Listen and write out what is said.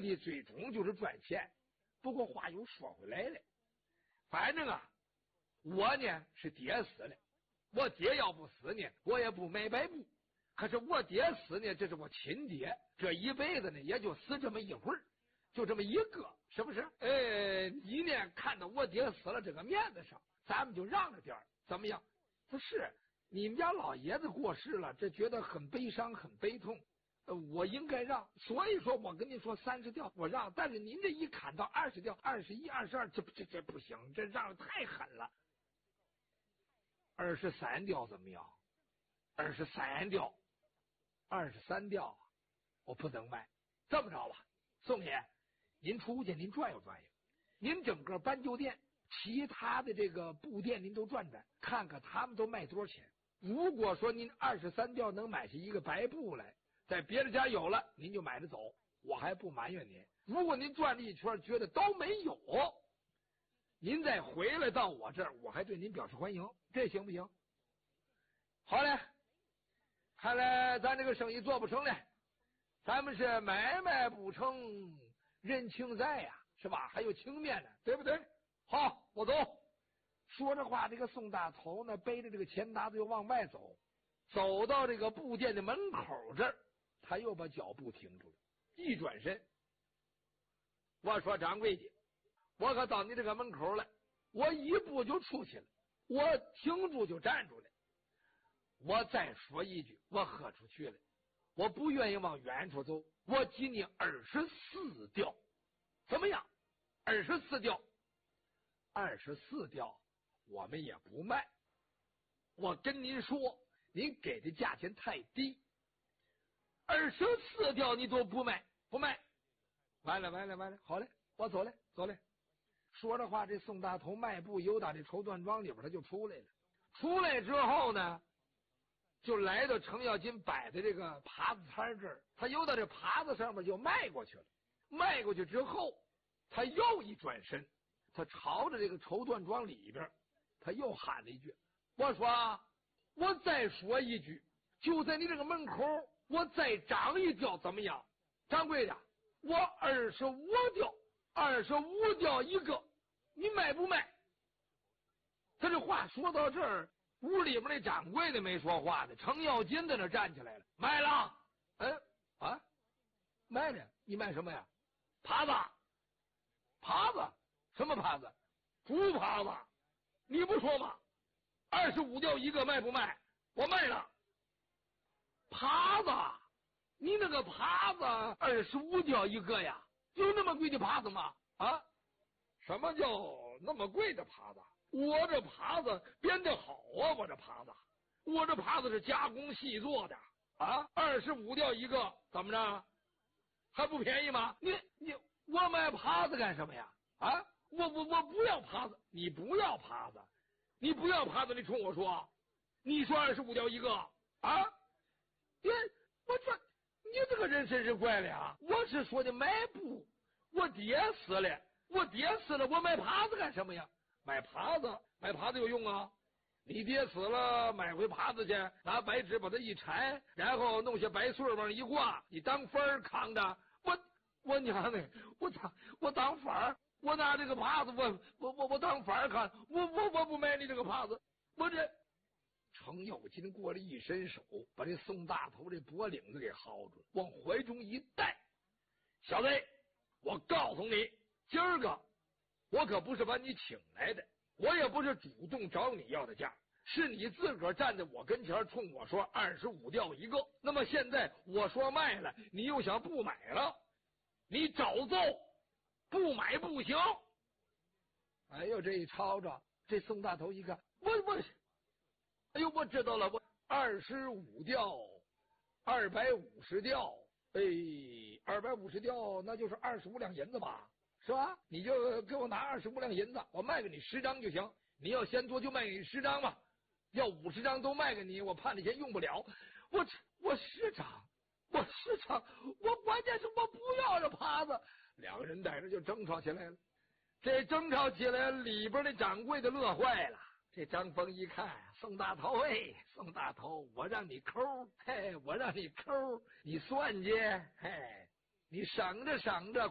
目的最终就是赚钱。不过话又说回来了，反正啊，我呢是爹死了，我爹要不死呢，我也不买白布。可是我爹死呢，这是我亲爹，这一辈子呢也就死这么一会儿，就这么一个，是不是？你呢看到我爹死了这个面子上，咱们就让着点儿，怎么样？不是，你们家老爷子过世了，这觉得很悲伤，很悲痛。我应该让，所以说我跟您说30吊我让，但是您这一砍到20吊、21、22，这不行，这让的太狠了。23吊怎么样？23吊，23吊，我不能卖。这么着吧，宋爷，您出去您转悠转悠，您整个搬酒店其他的这个布店您都转转，看看他们都卖多少钱。如果说您23吊能买下一个白布来，在别的家有了，您就买着走，我还不埋怨您。如果您转了一圈觉得都没有，您再回来到我这儿，我还对您表示欢迎，这行不行？好嘞，看来咱这个生意做不成了，咱们是买卖不成人情在呀，是吧？还有情面呢，对不对？好，我走。说着话，这个宋大头呢背着这个钱达子又往外走，走到这个布店的门口这儿，他又把脚步停住了，一转身，我说掌柜的，我可到你这个门口了，我一步就出去了，我停住就站住了。我再说一句，我喝出去了，我不愿意往远处走，我给你24吊，怎么样？24吊，24吊，我们也不卖。我跟您说，您给的价钱太低，24吊你都不卖，不卖。完了，好嘞，我走嘞。说着话，这宋大头迈步由打这绸缎庄里边他就出来了。出来之后呢，就来到程咬金摆的这个耙子摊这儿，他又到这耙子上面就迈过去了。迈过去之后，他又一转身，他朝着这个绸缎庄里边，他又喊了一句：“我说，我再说一句，就在你这个门口，我再涨一吊怎么样？掌柜的，我25吊，25吊一个，你卖不卖？”他这话说到这儿，屋里边那掌柜的没说话呢，程咬金在那站起来了，卖了。卖了？你卖什么呀？耙子？什么耙子？竹耙子？你不说吗？25吊一个，卖不卖？我卖了。耙子？你那个耙子25吊一个呀？有那么贵的耙子吗？啊？什么叫那么贵的耙子？我这耙子编得好啊，我这耙子是加工细做的啊，25吊一个，怎么着？还不便宜吗？我买耙子干什么呀？啊，我不要耙子，你不要耙子，你冲我说，你说25吊一个啊？我说你这个人真是怪了呀！我是说的买布，我爹死了，我买耙子干什么呀？买耙子有用啊！你爹死了，买回耙子去，拿白纸把它一缠，然后弄些白穗往一挂，你当幡儿扛着。我娘的，我当幡儿，我拿这个耙子，我当幡儿看，我不买你这个耙子，我这。程咬金过来一伸手，把这宋大头这脖领子给薅住了，往怀中一带。小子，我告诉你，今儿个我可不是把你请来的，我也不是主动找你要的价，是你自个儿站在我跟前冲我说25吊一个。那么现在我说卖了，你又想不买了，你找揍，不买不行。哎呦，这一吵着，这宋大头一看，我知道了，我25吊，250吊，250吊，那就是25两银子吧，是吧？你就给我拿25两银子，我卖给你10张就行。你要嫌多就卖给你10张吧，要50张都卖给你，我怕那钱用不了。我10张，我关键是我不要这耙子。两个人在这就争吵起来了。这争吵起来，里边的掌柜的乐坏了。这张峰一看，宋大头，我让你抠，你算计，你省着